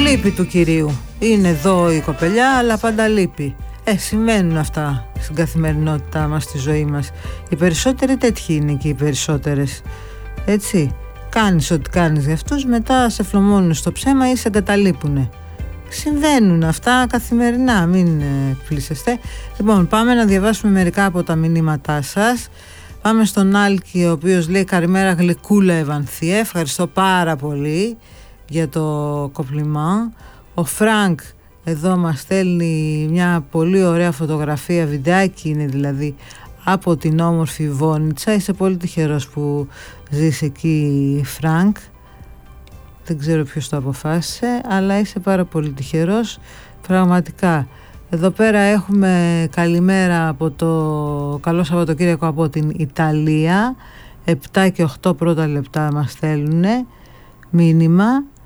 λείπει του κυρίου. Είναι εδώ η κοπελιά, αλλά πάντα λείπει. Συμβαίνουν αυτά στην καθημερινότητά μας, στη ζωή μας. Οι περισσότεροι τέτοιοι είναι και οι περισσότερες. Έτσι, κάνεις ό,τι κάνεις για αυτούς, μετά σε φλωμώνουν στο ψέμα ή σε εγκαταλείπουνε. Συμβαίνουν αυτά καθημερινά, μην εκπλήσεστε. Λοιπόν, πάμε να διαβάσουμε μερικά από τα μηνύματά σας. Πάμε στον Άλκη, ο οποίος λέει «Καλημέρα γλυκούλα Ευανθία, ευχαριστώ πάρα πολύ για το κομπλιμάν». Ο Φρανκ εδώ μας στέλνει μια πολύ ωραία φωτογραφία, βιντεάκι είναι δηλαδή, από την όμορφη Βόνιτσα. Είσαι πολύ τυχερός που ζεις εκεί, Φρανκ. Δεν ξέρω ποιος το αποφάσισε, αλλά είσαι πάρα πολύ τυχερός, πραγματικά. Εδώ πέρα έχουμε καλημέρα από το καλό Σαββατοκύριακο από την Ιταλία. 7 και 8 πρώτα λεπτά μας στέλνουνε μήνυμα.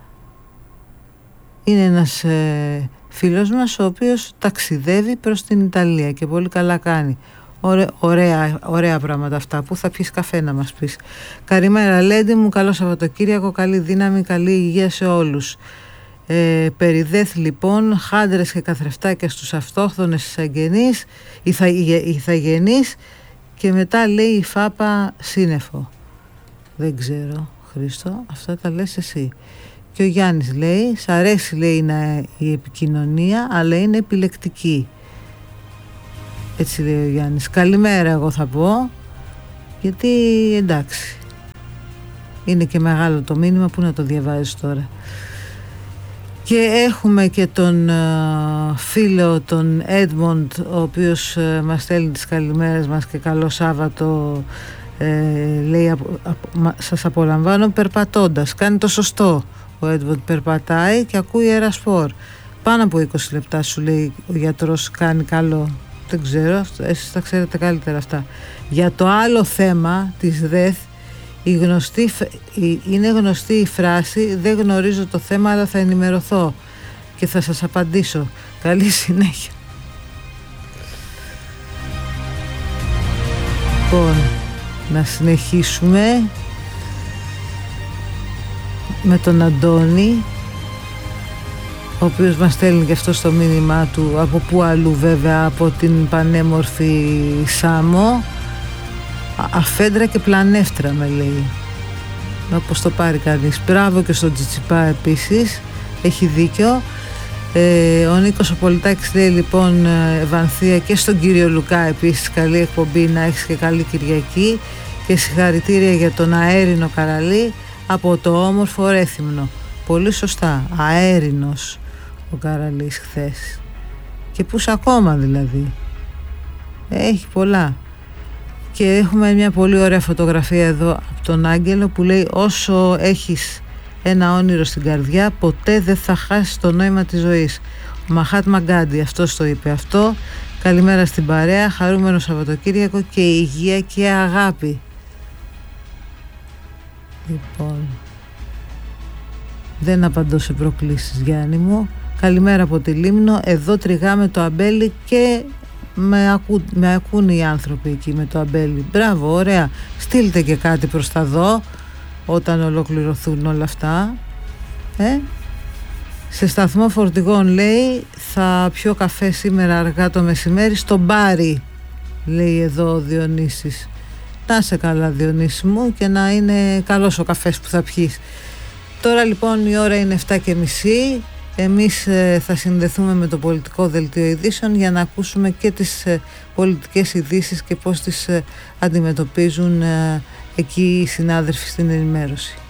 Είναι ένας φίλος μας ο οποίος ταξιδεύει προς την Ιταλία και πολύ καλά κάνει. Ωραία πράγματα αυτά. Πού θα πιεις καφέ να μας πεις. Καλημέρα Λέντι μου, καλό Σαββατοκύριακο, καλή δύναμη, καλή υγεία σε όλους. Περιδέθ λοιπόν, χάντρες και καθρεφτάκια στους αυτόχθονες εισαγενείς, ηθαγενείς, και μετά λέει η Φάπα σύννεφο. Δεν ξέρω, Χρήστο, αυτά τα λες εσύ. Και ο Γιάννης λέει, σ' αρέσει λέει η επικοινωνία, αλλά είναι επιλεκτική. Έτσι λέει ο Γιάννης. Καλημέρα εγώ θα πω, γιατί εντάξει, είναι και μεγάλο το μήνυμα, που να το διαβάζεις τώρα. Και έχουμε και τον φίλο τον Έντμοντ, ο οποίος μας στέλνει τις καλημέρες μας και καλό Σάββατο, λέει σας απολαμβάνω περπατώντας. Κάνει το σωστό ο Έντμοντ, περπατάει και ακούει Αερασπορ. Πάνω από 20 λεπτά σου λέει ο γιατρός, κάνει καλό. Δεν ξέρω, εσείς τα ξέρετε καλύτερα αυτά. Για το άλλο θέμα της ΔΕΘ, είναι γνωστή η φράση «Δεν γνωρίζω το θέμα αλλά θα ενημερωθώ και θα σας απαντήσω». Καλή συνέχεια. Λοιπόν, να συνεχίσουμε με τον Αντώνη, ο οποίος μας στέλνει και αυτό στο μήνυμά του, από πού αλλού βέβαια, από την πανέμορφη Σάμο. Αφέντρα και πλανεύτρα με λέει, όπως το πάρει κανείς. Μπράβο και στον Τσιτσιπά επίσης, έχει δίκιο. Ο Νίκος ο Πολιτάκης λέει λοιπόν Ευανθία, και στον κύριο Λουκά επίσης καλή εκπομπή, να έχεις και καλή Κυριακή, και συγχαρητήρια για τον αέρινο Καραλή από το όμορφο Ρέθυμνο. Πολύ σωστά, αέρινος ο Καραλής χθες. Και πούς ακόμα δηλαδή, έχει πολλά. Και έχουμε μια πολύ ωραία φωτογραφία εδώ από τον Άγγελο που λέει «Όσο έχεις ένα όνειρο στην καρδιά, ποτέ δεν θα χάσεις το νόημα της ζωής». Ο Μαχάτμα Γκάντι αυτός το είπε αυτό. Καλημέρα στην παρέα, χαρούμενο Σαββατοκύριακο και υγεία και αγάπη. Λοιπόν, δεν απαντώ σε προκλήσεις Γιάννη μου. Καλημέρα από τη Λίμνο, εδώ τριγάμε το αμπέλι και με ακούν οι άνθρωποι εκεί με το αμπέλι. Μπράβο, ωραία, στείλτε και κάτι προς τα δω όταν ολοκληρωθούν όλα αυτά. Σε σταθμό φορτηγών λέει θα πιω καφέ σήμερα αργά το μεσημέρι στο μπάρι, λέει εδώ ο Διονύσης. Να σε καλά Διονύση μου, και να είναι καλός ο καφές που θα πιείς. Τώρα λοιπόν η ώρα είναι 7:30. Εμείς θα συνδεθούμε με το πολιτικό δελτίο ειδήσεων για να ακούσουμε και τις πολιτικές ειδήσεις και πώς τις αντιμετωπίζουν εκεί οι συνάδελφοι στην ενημέρωση.